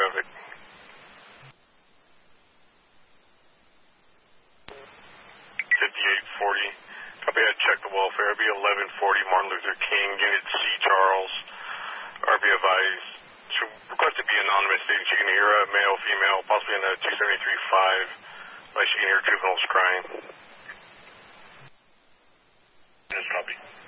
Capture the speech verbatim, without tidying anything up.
traffic. fifty-eight forty. Copy, I checked the welfare. It'll be eleven forty, Martin Luther King, Unit C, Charles. R B advised. Should request to be anonymous, stating she can hear a male, female, possibly in a two seventy-three five, like she can hear juveniles crying. Yes, copy.